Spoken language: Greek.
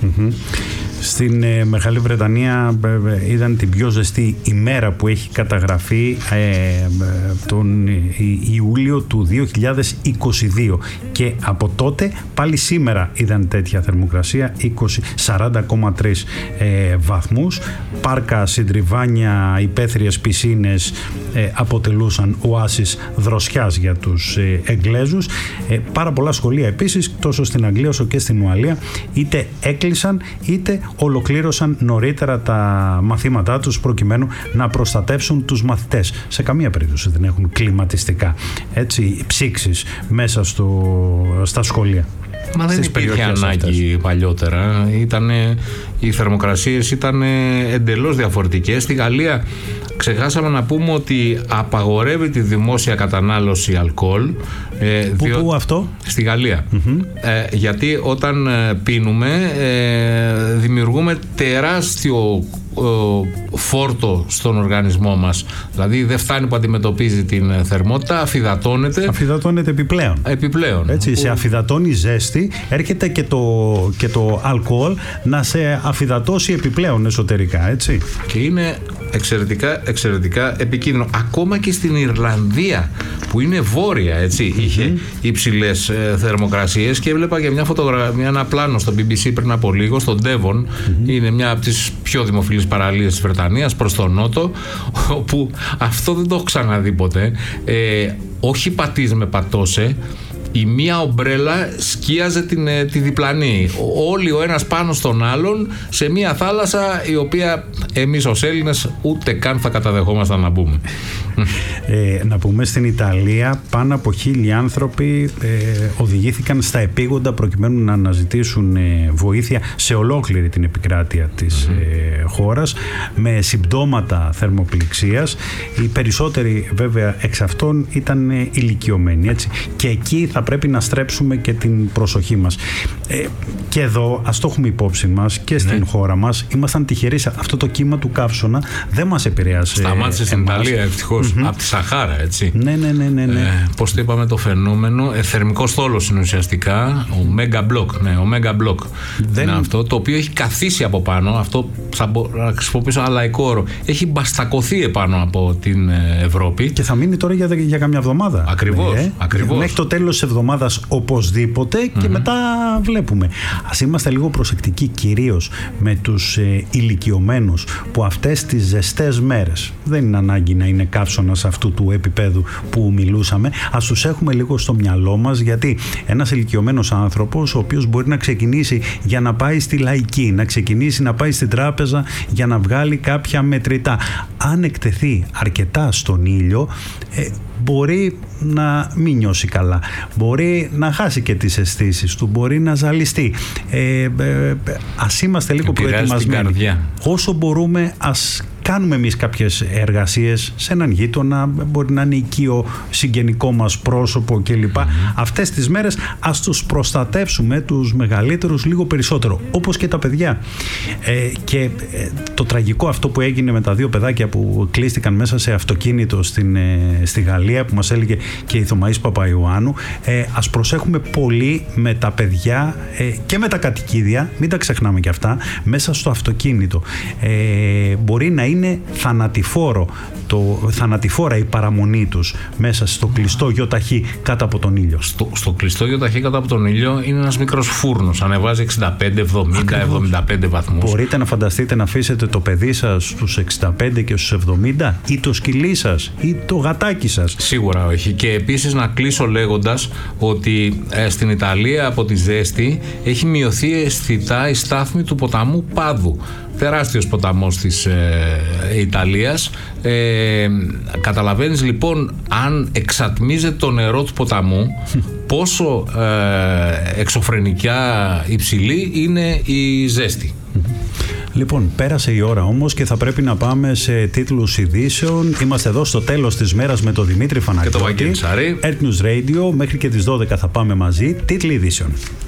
Στην Μεγάλη Βρετανία ήταν την πιο ζεστή ημέρα που έχει καταγραφεί τον Ιούλιο του 2022 και από τότε πάλι σήμερα ήταν τέτοια θερμοκρασία, 40,3 βαθμούς. Πάρκα, συντριβάνια, υπαίθριες πισίνες αποτελούσαν οάσεις δροσιάς για τους Εγγλέζους. Πάρα πολλά σχολεία επίσης, τόσο στην Αγγλία όσο και στην Ουαλία, είτε έκλεισαν είτε ολοκλήρωσαν νωρίτερα τα μαθήματά τους προκειμένου να προστατεύσουν τους μαθητές. Σε καμία περίπτωση δεν έχουν κλιματιστικά ψήξεις μέσα στα σχολεία. Μα δεν υπήρχε ανάγκη παλιότερα. Οι θερμοκρασίες ήταν εντελώς διαφορετικές. Στη Γαλλία ξεχάσαμε να πούμε ότι απαγορεύει τη δημόσια κατανάλωση αλκοόλ. Πού αυτό? Στη Γαλλία. Γιατί όταν πίνουμε δημιουργούμε τεράστιο φόρτο στον οργανισμό μας. Δηλαδή δεν φτάνει που αντιμετωπίζει την θερμότητα, αφυδατώνεται επιπλέον. Έτσι, σε αφυδατώνει ζέστη, έρχεται και το αλκοόλ να σε αφυδατώσει επιπλέον εσωτερικά, έτσι. Και είναι εξαιρετικά επικίνδυνο. Ακόμα και στην Ιρλανδία που είναι βόρεια, έτσι, είχε υψηλές θερμοκρασίες και έβλεπα και ένα πλάνο στο BBC πριν από λίγο, στο Devon, είναι μια από τις πιο δημοφιλείς παραλίες της Βρετανίας προς τον νότο, όπου αυτό δεν το έχω ξαναδεί ποτέ. Όχι πατής με πατώσε, η μία ομπρέλα σκίαζε τη διπλανή. Όλοι ο ένας πάνω στον άλλον σε μία θάλασσα η οποία εμείς ως Έλληνες ούτε καν θα καταδεχόμασταν να μπούμε. Να πούμε, στην Ιταλία πάνω από 1.000 άνθρωποι οδηγήθηκαν στα επίγοντα προκειμένου να αναζητήσουν βοήθεια σε ολόκληρη την επικράτεια της χώρας με συμπτώματα θερμοπληξίας. Οι περισσότεροι βέβαια εξ αυτών ήταν ηλικιωμένοι, έτσι. Και εκεί θα πρέπει να στρέψουμε και την προσοχή μας. Και εδώ ας το έχουμε υπόψη μας και στην χώρα μας. Ήμασταν τυχεροί. Αυτό το κύμα του καύσωνα δεν μας επηρέασε. Σταμάτησε στην Ιταλία ευτυχώς. Από τη Σαχάρα, έτσι. Ναι. Πώς το είπαμε το φαινόμενο, θερμικός θόλος είναι ουσιαστικά, ο Mega Block. Ναι, ο Mega Block είναι αυτό, το οποίο έχει καθίσει από πάνω. Αυτό θα μπορώ να χρησιμοποιήσω ένα λαϊκό όρο. Έχει μπαστακωθεί επάνω από την Ευρώπη. Και θα μείνει τώρα για καμιά εβδομάδα. Ακριβώς. Μέχρι το τέλος της εβδομάδας οπωσδήποτε και μετά βλέπουμε. Ας είμαστε λίγο προσεκτικοί, κυρίως με τους ηλικιωμένους που αυτές τις ζεστές μέρες, δεν είναι ανάγκη να είναι καύσωνας αυτού του επίπεδου που μιλούσαμε, ας τους έχουμε λίγο στο μυαλό μας, γιατί ένας ηλικιωμένος άνθρωπος ο οποίος μπορεί να ξεκινήσει για να πάει στη λαϊκή, να ξεκινήσει να πάει στην τράπεζα για να βγάλει κάποια μετρητά, αν εκτεθεί αρκετά στον ήλιο, μπορεί να μην νιώσει καλά, μπορεί να χάσει και τις αισθήσεις του, μπορεί να ζαλιστεί. Ας είμαστε λίγο προετοιμασμένοι. Όσο μπορούμε, ας κάνουμε εμείς κάποιες εργασίες σε έναν γείτονα, μπορεί να είναι οικείο συγγενικό μας πρόσωπο κλπ. Αυτές τις μέρες ας τους προστατεύσουμε τους μεγαλύτερους λίγο περισσότερο, όπως και τα παιδιά. Και το τραγικό αυτό που έγινε με τα δύο παιδάκια που κλείστηκαν μέσα σε αυτοκίνητο στη Γαλλία, που μας έλεγε και η Θωμαής Παπαϊωάννου, ας προσέχουμε πολύ με τα παιδιά και με τα κατοικίδια, μην τα ξεχνάμε και αυτά, μέσα στο αυτοκίνητο. Μπορεί να είναι θανατηφόρα η παραμονή τους μέσα στο κλειστό γιοταχή κάτω από τον ήλιο. Στο κλειστό γιοταχή κάτω από τον ήλιο είναι ένας μικρός φούρνος, ανεβάζει 65, 70, 75 βαθμούς. Μπορείτε να φανταστείτε να αφήσετε το παιδί σας στους 65 και στους 70, ή το σκυλί σας ή το γατάκι σας? Σίγουρα όχι. Και επίσης να κλείσω λέγοντας ότι στην Ιταλία από τη ζέστη έχει μειωθεί αισθητά η στάθμη του ποταμού Πάδου. Τεράστιος ποταμός της Ιταλίας. Καταλαβαίνεις λοιπόν, αν εξατμίζεται το νερό του ποταμού, πόσο εξωφρενικά υψηλή είναι η ζέστη. Λοιπόν, πέρασε η ώρα όμως και θα πρέπει να πάμε σε τίτλους ειδήσεων. Είμαστε εδώ στο τέλος της μέρας με τον Δημήτρη Φαναγκιώτη. Και το Βαγγέλη Ψαρή. Earth News Radio, μέχρι και τις 12 θα πάμε μαζί. Τίτλοι ειδήσεων.